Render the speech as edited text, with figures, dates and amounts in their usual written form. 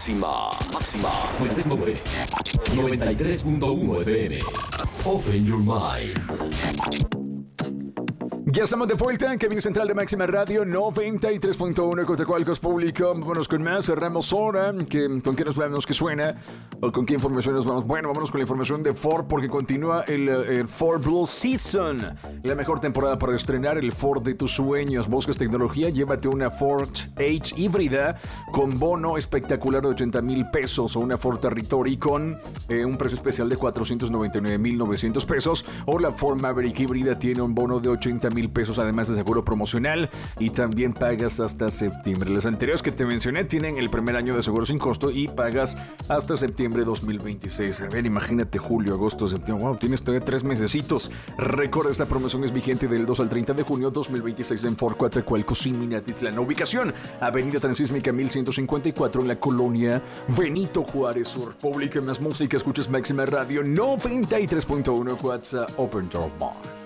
Máxima 93.1 FM. Open your mind. Ya estamos de vuelta en Cabina Central de Máxima Radio 93.1 Cotacualcos Público. Vámonos con más, cerramos hora. ¿Con qué nos vamos? ¿Qué suena? ¿O con qué información nos vamos? Bueno, vámonos con la información de Ford porque continúa el Ford Blue Season. La mejor temporada para estrenar el Ford de tus sueños. Buscas tecnología, llévate una Ford Edge híbrida con bono espectacular de 80,000 pesos o una Ford Territory con un precio especial de 499,900 pesos o la Ford Maverick híbrida tiene un bono de 80,000 pesos además de seguro promocional y también pagas hasta septiembre. Las anteriores que te mencioné tienen el primer año de seguro sin costo y pagas hasta septiembre 2026. A ver, imagínate julio, agosto, septiembre. Wow, tienes todavía 3 mesecitos. Recuerda, esta promoción es vigente del 2 al 30 de junio 2026 en Ford Coatzacoalcos y Minatitlán. Ubicación, Avenida Transísmica 1154 en la colonia Benito Juárez Sur. Pública más música, escuchas Máxima Radio 93.1 WhatsApp Open Door Bar.